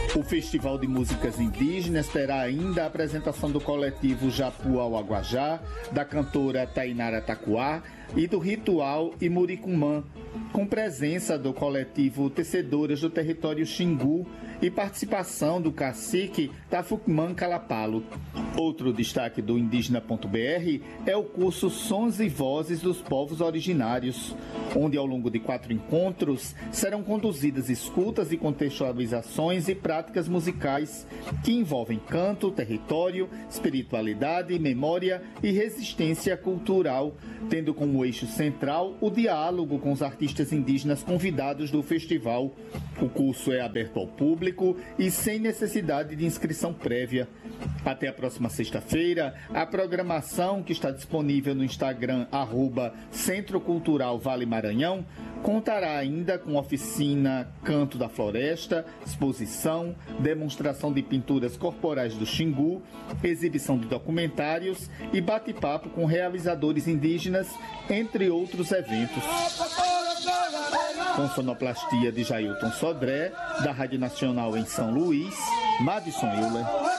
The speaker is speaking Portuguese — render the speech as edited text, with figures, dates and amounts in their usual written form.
O Festival de Músicas Indígenas terá ainda a apresentação do coletivo Japu Auaguajá, da cantora Tainara Tacuá e do Ritual Imuricumã, com presença do coletivo Tecedoras do Território Xingu e participação do cacique Tafukman Calapalo. Outro destaque do Indígena.br é o curso Sons e Vozes dos Povos Originários, onde ao longo de 4 encontros serão conduzidas escutas e contextualizações e práticas musicais que envolvem canto, território, espiritualidade, memória e resistência cultural, tendo como eixo central o diálogo com os artistas indígenas convidados do festival. O curso é aberto ao público e sem necessidade de inscrição prévia. Até a próxima sexta-feira, a programação, que está disponível no Instagram @Centro Cultural Vale Maranhão, contará ainda com oficina Canto da Floresta, exposição, demonstração de pinturas corporais do Xingu, exibição de documentários e bate-papo com realizadores indígenas, entre outros eventos. Com sonoplastia de Jailton Sodré, da Rádio Nacional em São Luís, Madison Euler.